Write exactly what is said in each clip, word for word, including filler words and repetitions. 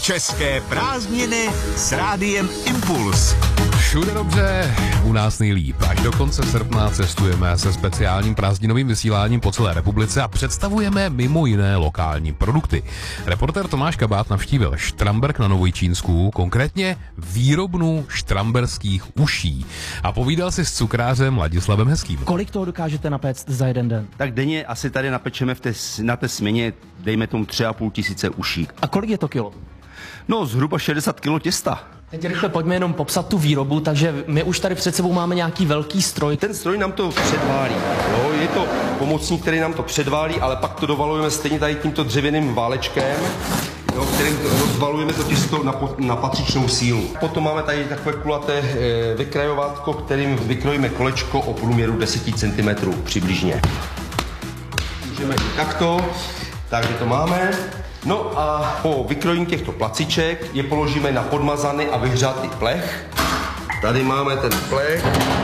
České prázdniny s Rádiem Impuls. Všude dobře, u nás nejlíp. Až do konce srpna cestujeme se speciálním prázdninovým vysíláním po celé republice a představujeme mimo jiné lokální produkty. Reportér Tomáš Kabát navštívil Štramberk na Novojčínsku, konkrétně výrobnu štramberských uší. A povídal si s cukrářem Ladislavem Hezkým. Kolik toho dokážete napéct za jeden den? Tak denně asi tady napečeme v té, na té směně, dejme tomu tři a půl tisíce uší. A kolik je to kilo? No, zhruba šedesát kilo těsta. Teď rychle pojďme jenom popsat tu výrobu, takže my už tady před sebou máme nějaký velký stroj. Ten stroj nám to předválí. Jo? Je to pomocník, který nám to předválí, ale pak to dovalujeme stejně tady tímto dřevěným válečkem, jo, kterým rozvalujeme to těsto na, na patřičnou sílu. Potom máme tady takové kulaté e, vykrajovátko, kterým vykrojíme kolečko o průměru deset centimetrů přibližně. Můžeme i takto, takže to máme. No a po vykrojení těchto placiček je položíme na podmazaný a vyhřátý plech. Tady máme ten plech.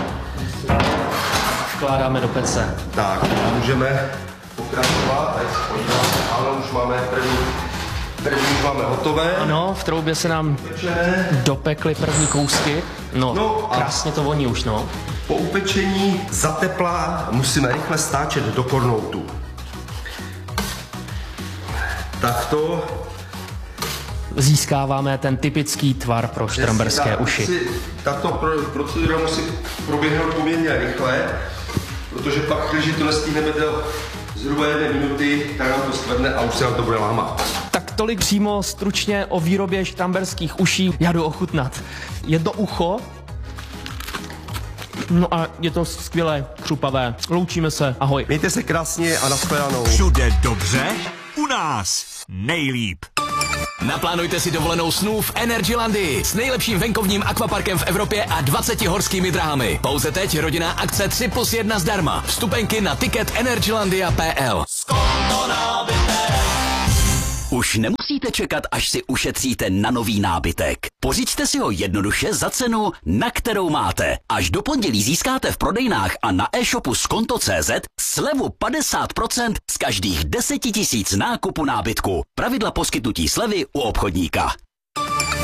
Vkládáme do pece. Tak, můžeme pokračovat. Tady se podíváme, ano, už máme první, první už máme hotové. Ano, v troubě se nám Upečené. dopekly první kousky. No, No a krásně to voní už, no. Po upečení za tepla musíme rychle stáčet do kornoutu. Takto. Získáváme ten typický tvar pro štramberské Tak, uši. si- Tato pro- procedura musí proběhnout poměrně rychle, protože pak, když to nestihneme do zhruba jedné minuty, tak nám to skvrne a už se nám to bude lámat. Tak tolik přímo stručně o výrobě štramberských uší. Já jdu ochutnat. Jedno ucho. No a je to skvělé, křupavé. Loučíme se, ahoj. Mějte se krásně a nashledanou. Všude dobře, u nás nejlíp. Naplánujte si dovolenou snů v Energylandii s nejlepším venkovním akvaparkem v Evropě a dvaceti horskými dráhami. Pouze teď rodinná akce tři plus jedna zdarma. Vstupenky na ticket energylandia tečka p l. Už nemusíte čekat, až si ušetříte na nový nábytek. Pořiďte si ho jednoduše za cenu, na kterou máte. Až do pondělí získáte v prodejnách a na e-shopu skonto tečka cé zet slevu padesát procent z každých deseti tisíc nákupu nábytku. Pravidla poskytnutí slevy u obchodníka.